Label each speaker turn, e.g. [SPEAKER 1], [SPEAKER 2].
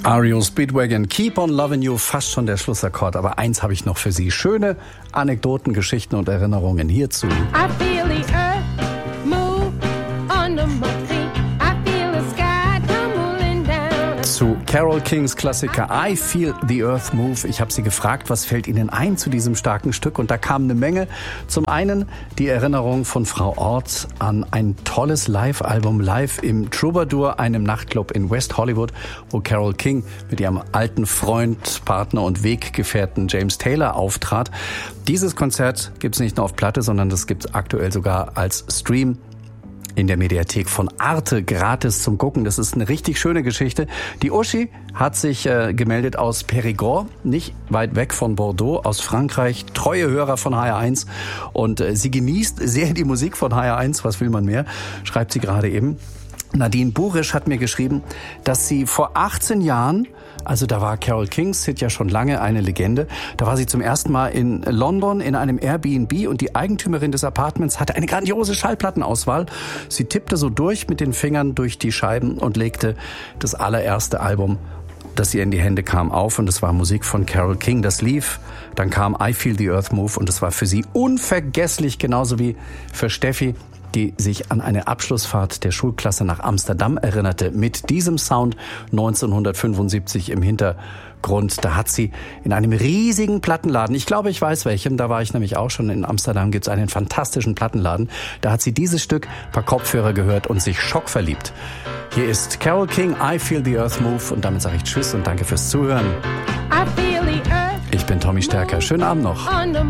[SPEAKER 1] REO Speedwagon, Keep on Loving You, fast schon der Schlussakkord. Aber eins habe ich noch für Sie. Schöne Anekdoten, Geschichten und Erinnerungen hierzu.
[SPEAKER 2] I feel the earth move under my feet. I feel the sky tumbling down.
[SPEAKER 1] Zu Carole Kings Klassiker I Feel the Earth Move. Ich habe Sie gefragt, was fällt Ihnen ein zu diesem starken Stück? Und da kam eine Menge. Zum einen die Erinnerung von Frau Orth an ein tolles Live-Album, live im Troubadour, einem Nachtclub in West Hollywood, wo Carole King mit ihrem alten Freund, Partner und Weggefährten James Taylor auftrat. Dieses Konzert gibt's nicht nur auf Platte, sondern das gibt's aktuell sogar als Stream in der Mediathek von Arte gratis zum Gucken. Das ist eine richtig schöne Geschichte. Die Uschi hat sich gemeldet aus Périgord, nicht weit weg von Bordeaux, aus Frankreich, treue Hörer von HR1 und sie genießt sehr die Musik von HR1, was will man mehr, schreibt sie gerade eben. Nadine Burisch hat mir geschrieben, dass sie vor 18 Jahren, also da war Carole Kings Hit ja schon lange eine Legende, da war sie zum ersten Mal in London in einem Airbnb und die Eigentümerin des Apartments hatte eine grandiose Schallplattenauswahl. Sie tippte so durch mit den Fingern durch die Scheiben und legte das allererste Album, das ihr in die Hände kam, auf und es war Musik von Carole King. Das lief, dann kam I Feel the Earth Move und es war für sie unvergesslich, genauso wie für Steffi, die sich an eine Abschlussfahrt der Schulklasse nach Amsterdam erinnerte. Mit diesem Sound 1975 im Hintergrund. Da hat sie in einem riesigen Plattenladen, ich glaube, ich weiß welchem, da war ich nämlich auch schon, in Amsterdam gibt's einen fantastischen Plattenladen. Da hat sie dieses Stück per Kopfhörer gehört und sich schockverliebt. Hier ist Carole King, I Feel the Earth Move und damit sage ich Tschüss und danke fürs Zuhören.
[SPEAKER 2] I feel the earth
[SPEAKER 1] Ich bin Tommy Stärker. Schönen Abend noch.
[SPEAKER 2] under